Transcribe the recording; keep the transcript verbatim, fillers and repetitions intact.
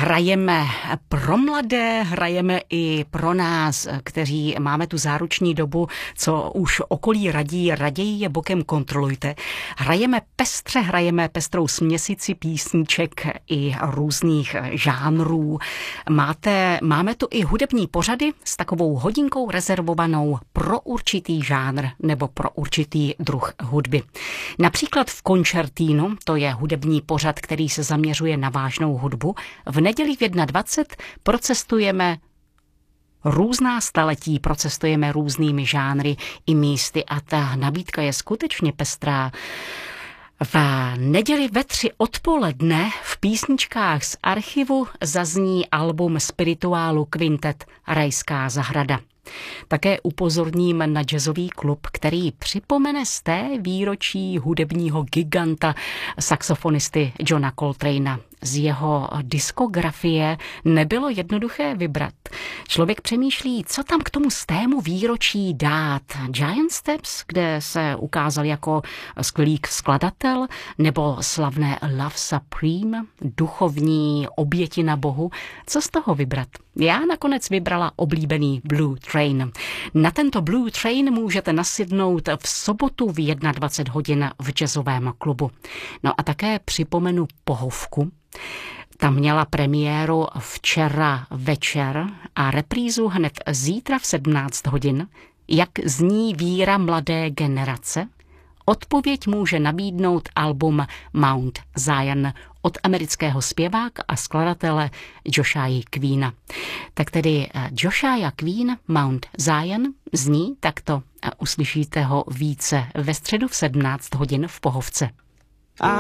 Hrajeme pro mladé, hrajeme i pro nás, kteří máme tu záruční dobu, co už okolí radí, raději je bokem kontrolujte. Hrajeme pestře, hrajeme pestrou směsici písniček i různých žánrů. Máte, máme tu i hudební pořady s takovou hodinkou rezervovanou pro určitý žánr nebo pro určitý druh hudby. Například v Concertino, to je hudební pořad, který se zaměřuje na vážnou hudbu, v neděli v dvacet jedna procestujeme různá staletí, procestujeme různými žánry i místy a ta nabídka je skutečně pestrá. V neděli ve tři odpoledne v písničkách z archivu zazní album spirituálu Kvintet Rajská zahrada. Také upozorním na jazzový klub, který připomene z té výročí hudebního giganta saxofonisty Johna Coltrana. Z jeho diskografie nebylo jednoduché vybrat. Člověk přemýšlí, co tam k tomu stému výročí dát. Giant Steps, kde se ukázal jako skvělý skladatel, nebo slavné Love Supreme, duchovní oběti na Bohu. Co z toho vybrat? Já nakonec vybrala oblíbený Blue Train. Na tento Blue Train můžete nasednout v sobotu v dvacet jedna hodin v jazzovém klubu. No a také připomenu Pohovku. Ta měla premiéru včera večer a reprízu hned zítra v sedmnáct hodin. Jak zní víra mladé generace? Odpověď může nabídnout album Mount Zion od amerického zpěváka a skladatele Josiahy Queena. Tak tedy Josiah Queen Mount Zion zní takto a uslyšíte ho více ve středu v sedmnáct hodin v Pohovce.